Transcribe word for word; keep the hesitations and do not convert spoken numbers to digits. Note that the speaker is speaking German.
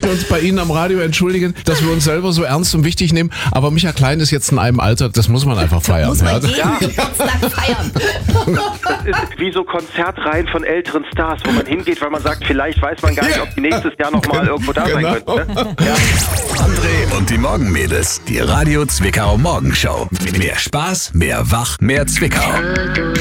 möchten uns bei Ihnen am Radio entschuldigen, dass wir uns selber so ernst und wichtig nehmen. Aber Micha Klein ist jetzt in einem Alter, das muss man einfach feiern. Muss man ja. jeden Ja. Geburtstag feiern. Das ist wie so Konzertreihen von älteren Stars, wo man hingeht, weil man sagt, vielleicht weiß man gar nicht, ob die nächstes Jahr nochmal irgendwo da sein Genau. könnten. Ne? Ja. André und die Morgenmädels. Die Radio Zwickau Morgenshow. Mehr Spaß, mehr Wach, mehr Zwickau.